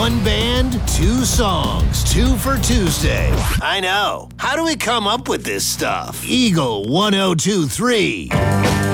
One band, two songs, two for Tuesday. I know. How do we come up with this stuff? Eagle 1023.